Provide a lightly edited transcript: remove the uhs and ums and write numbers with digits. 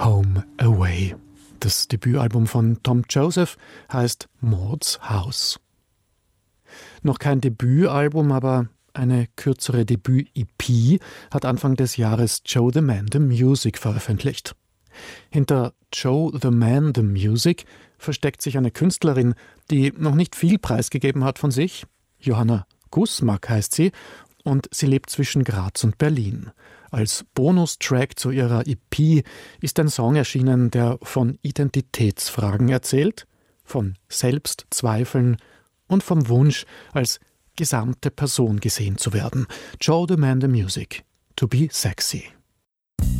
Home Away. Das Debütalbum von Tom Joseph heißt Maud's House. Noch kein Debütalbum, aber eine kürzere Debüt-EP hat Anfang des Jahres Joe the Man the Music veröffentlicht. Hinter Joe the Man the Music versteckt sich eine Künstlerin, die noch nicht viel preisgegeben hat von sich. Johanna Gusmak heißt sie und sie lebt zwischen Graz und Berlin. Als Bonustrack zu ihrer EP ist ein Song erschienen, der von Identitätsfragen erzählt, von Selbstzweifeln und vom Wunsch, als gesamte Person gesehen zu werden. Joe the Man the Music, To be Sexy.